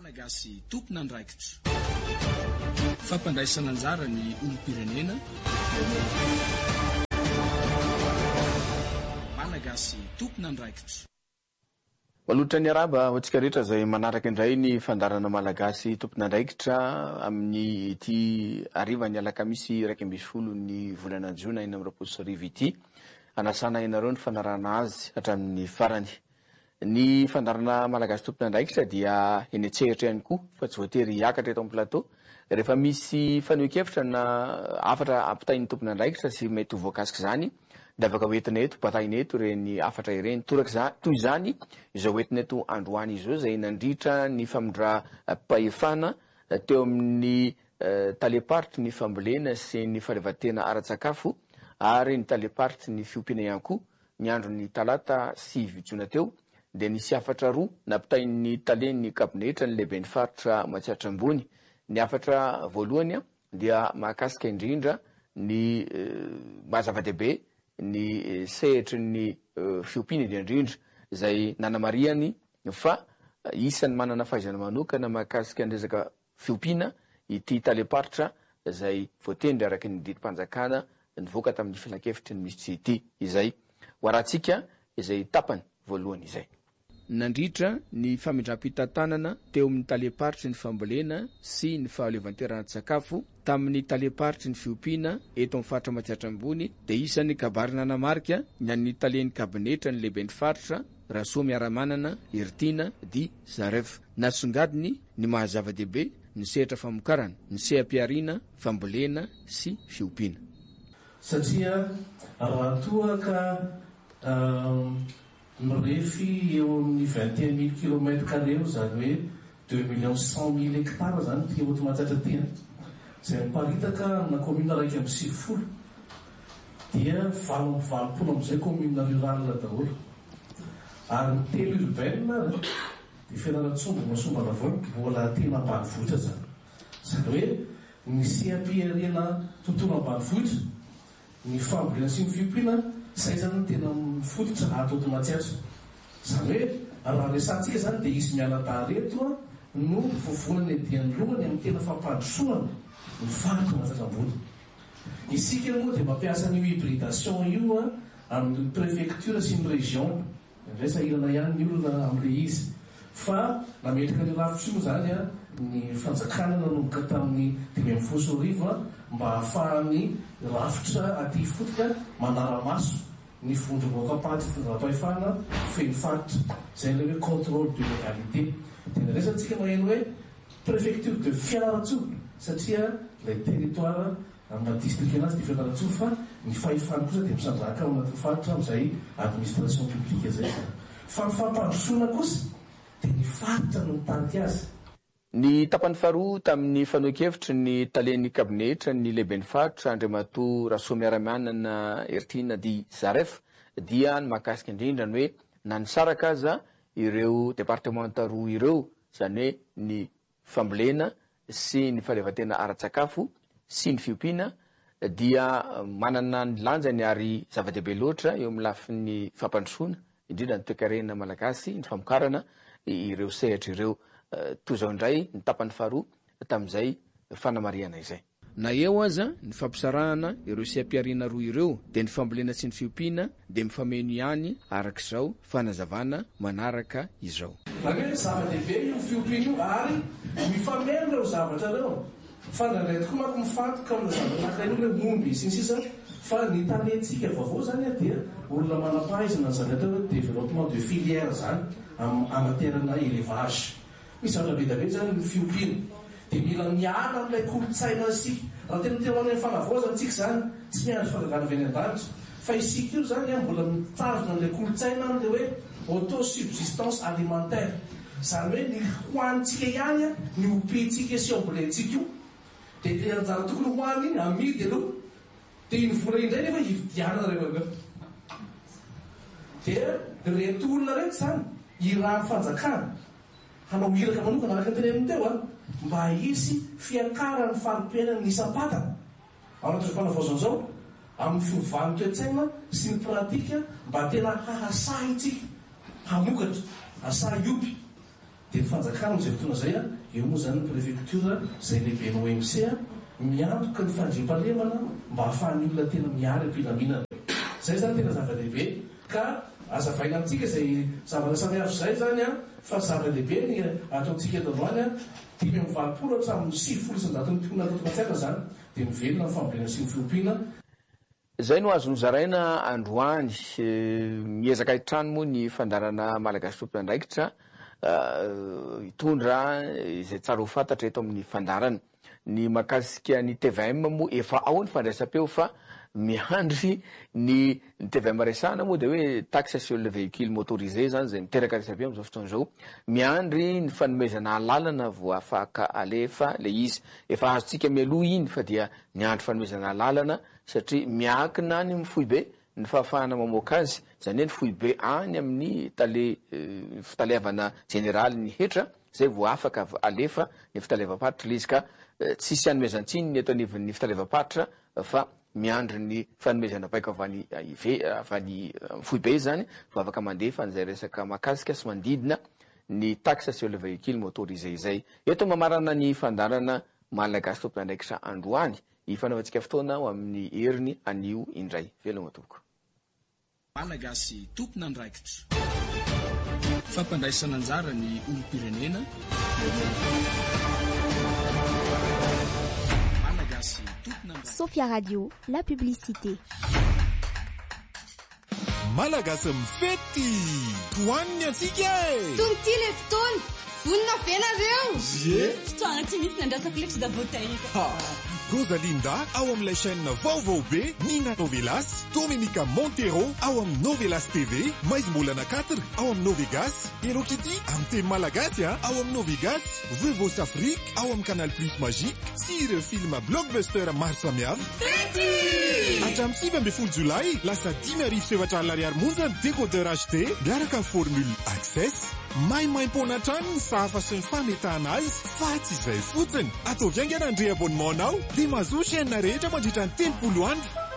Malagasy tompona andraikitra. Fampandraisana anjara ny olom-pirenena. Malagasy tompona andraikitra. Malotra ny araba ho antsika rehetra izay manaraka indray ny fandarana malagasy tompona andraikitra amin'ny ity arivany alakamisy 1 ny volana Jiona 2024 ity. Anasana ianareo ny fanarana azy hatramin'ny farany. Ny fandarana malagasy tompona andraikitra dia eny an-tsehatra ihany koa fa tsy voatery hiakatra eto amin'ny plateau. Rehefa misy fanehoan-kevitra na afatra ampitain'ny tompona andraikitra sy mety ho voakasika izany, dia afaka hoentina eto, bataina eto ireny afatra ireny. Toy izany izao hoentina eto androany izao izay nandritra ny famondram-pahefana teo amin'ny taleparitry ny fambolena sy ny fahaleovantena ara-tsakafo ary ny taleparitry ny fiompiana ihany koa ny andron'ny talata 9 Jiona teo. Dia nisy afatra roa nampitain'ny talen'ny kabinetra ny lehiben'ny faritra Matsiatra Ambony. Ny afatra voalohany dia mahakasika indrindra ny mahazava-dehibe ny sehitry ny fiompiana indrindra izay nanamariany fa isany manana fahaizana manokana mahakasika ny resaka fiompiana ity taleparitra izay voatendry araky ny didim-panjakana nivoaka tamin'ny filan-kevitry ny misy ity izay hoarantsika izay tapany voalohany izay. Nandritra ny famindram-pitantanana teo amin'ny taleparitry ny fambolena sy ny fahaleovanterana sakafo tamin'ny taleparitry ny fiompiana eto amin'ny faritra Matsiatra Ambony dia isan'ny kabary nanamarika ny an'ny talen'ny kabinetra ny lehiben'ny faritra Rasoa Miaramanana Ertina Di Zaref. Nasongadiny ny mahazava-dehibe ny sehatra famokarana, ny seha-piariana, fambolena sy fiompiana. Satria raha toa ka mirefy eo amin'ny 21 000 km² izany hoe 2 100 000 hectares zany ty eto Matsiatra ty izay miparitaka na commune raiky amin'ny 70 dia 20 amin'izay commune rurale daholo ary ny telo urbaine dia Fianarantsoa Masombaravao mbola tena ambanivohitra zany. Izany hoe ny seha-piariana tontolo ambanivohitra, ny fambolena sy ny fiompiana saizany tena mifototra ato Matsiatra. Izany hoe raha resantsika zany dia izy mianadareto no vovonany diany lohany amin'ny tena fampandrosoana ny faritra Matsiatra Ambony. Isika moa dia mampiasa ny hybridation io amin'ny préfecture sy ny région. Resa ilana ihany ny olona amin'ilay izy. Fa nametraka ny lavitra io zany ny fanjakana nanomboka tamin'ny 2010 mba ahafahany rafitra aty fotoka manara-maso ny vondrom-boakapaty fondram-pahefana feno faritra. Izay ilay hoe contrôle de légalité. Tena resantsika maheno hoe préfecture de Fianarantsoa satria ilay territoire amin'ny district anazy dia Fianarantsoa fa ny fahefana kosa dia misandraka ao anatin'ny faritra amin'izay administration publique zay. Fa ny fampandrosoana kosa dia ny faritra no mitariky azy. Ny tapany faharoa tamin'ny fanohan-kevitry ny talen'ny kabinetra ny lehiben'ny faritra Andriamatoa Rasoa Miaramanana Ertina Di Zaref dia ny mahakasika indrindra ny hoe nanisaraka aza ireo departementa roa ireo, izany hoe ny fambolena sy ny fahaleovantena ara-tsakafo sy ny fiompiana dia manana ny lanjany ary zava-dehibe loatra eo amin'ny lafin'ny fampandrosoana indrindra ny toe-karena malagasy, ny famokarana ireo sehatra ireo. Toy izao indray ny tapany faharoa tamin'izay fanamariana izay. Na eo aza ny fampisarahana ireo seha-piariana roa ireo dia ny fambolena sy ny fiompiana dia mifameno ihany arak'izao fanazavana manaraka izao. Raha hoe zava-dehibe io fiompiana io ary mifameno ireo zavatra ireo. Fa ndraindray tokoa manko mifantoka amin'ny zavatra anak'iray hoe momby sy ny sisa fa ny tanentsika vaovao zany dia olona manam-pahaizana zany atao hoe développement de filière zany amaterana élevage. Misy zavatra be dia be zany ny fiompiana dia mila miala amin'ilay kolotsaina isika. Raha tena teo amin'ny fanavaozana tsika zany tsy miandry fangagana avy any an-danitra fa isika io zany mbola mitarona amin'ilay kolotsaina amin'ilay hoe autosubsistance alimentaire. Izany hoe ny hoanitsika ihany ny ompentsika sy ambolentsika io dia tena anjara tokony hoany iny amidy aloha dia iny vola indray nefa hividianana rehefa dia reto olona reto zany irahan'ny fanjakana hanao iraka manokana araka ny teneniny teo mba hisy fiakaran'ny farim-piainana ny isam-patana ao anatin'izao fanavaozana izao amin'ny fiovany toe-tsaina sy ny pratika mba tena hahasahy itsika hamokatra hasahy ioby dia ny fanjakana amin'izay fotoana izay a eo moa zany ny préfecture izay lehibe ny OMC a miantoka ny fandriam-pahalemana mba hahafahan'ny olona tena miary am-pilaminana. Zay zany tena zava-dehibe ka azavaina amintsika izay zavatra samihafa izay zany a fa zava-dehibe ny ataontsika eto androany a 520 hatramin'ny 700 mpiona atotokatsiaka zany dia mivelona ny fambolena sy ny fiompiana. Zay no azo nozaraina androany miezaka hitrano moa ny fandarana malagasy tompon'andraikitra hitondra izay tsara ho fantatra eto amin'ny fandarana. Ny makasika ny TVM moa efa ao ny fandraisam-peo fa miandry ny TVM resana moa dia hoe taxe sur le véhicule motorisé zany zay miteraka resabe amin'izao fotoana izao. Miandry ny fanomezana lalana vao afaka alefa le izy. Efa azontsika mialoha iny fa dia miandry fanomezana lalana satria miankina ny mifoibe ny fahafahana mamoaka azy, zany hoe ny foibe any amin'ny fitaleavana generaly ny hetra zay vao afaka alefa ny fitalevam-paritra le izy ka tsisy hanomezantsiny ny eto anivon'ny fitalevam-paritra fa miandry ny fanomezana baika avany foibe zany vao afaka mandefa n'izay resaka makasika sy mandidina ny taxe sur le véhicule motorisé izay. Eto mamarana ny fandarana malagasy tompon'andraikitra androany ifanaovantsika fotoana ao amin'ny heriny anio indray. Velona matoko. Malagasy tompon'andraikitra. Fampandraisana anjara ny olom-pirenena. Malagasy tompon'andraikitra. Sofia Radio, la publicité. Malagasy mifety. Toaniny antsika e. Tonty le fotoana. Vonina venareo. Fotoana tsy misy nandrasako letra da voatahiry. Rosalinda ao amin'ilay chaîne vaovao be Nina Novelas, Dominica Montero ao amin'ny Novelas TV, Maizmolana 4 ao amin'ny Novegas, Hello Kitty amin'ny teny malagasy ao amin'ny Novegas, Vevos Afrique ao amin'ny Canal Plus Magique, sy ireo film blockbuster maro samihafa. Hatramin'ny 7 Jolay, lasa 10,700 ariary monja décodeur HD miaraka amin'ny formule Access. Maimaimpona hatrany ny sahafa sy ny fametahana azy fa tsy izay fotsiny. Atao viangana andre abonnementanao dia mahazo chaîne rehetra mandritra ny 30 andro.